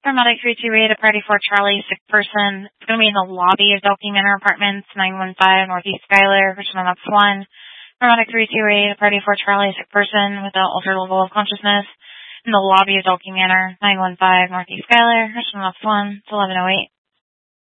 Paramedic 328, a party for Charlie, sick person. It's going to be in the lobby of Delkey Manor Apartments, 915 Northeast Schuyler, Christian Ops 1. Paramedic 328, a party for Charlie, sick person with an altered level of consciousness in the lobby of Delkey Manor, 915 Northeast Schuyler, Christian Ops 1. It's 1108.